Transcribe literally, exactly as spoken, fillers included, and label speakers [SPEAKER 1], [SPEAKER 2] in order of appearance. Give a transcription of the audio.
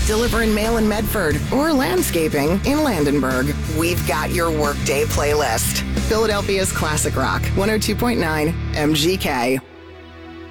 [SPEAKER 1] deliver and mail in Medford, or landscaping in Landenberg. We've got your workday playlist. Philadelphia's classic rock, one oh two point nine M G K.